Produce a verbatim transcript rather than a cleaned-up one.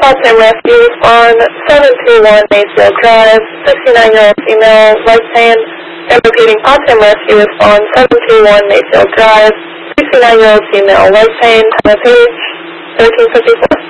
Potsdam Rescue on seven two one Mayfield Drive, sixty-nine-year-old female, right pain. I'm repeating, Potsdam Rescue on seven two one Mayfield Drive, sixty-nine-year-old female, right pain, time of page thirteen fifty-four.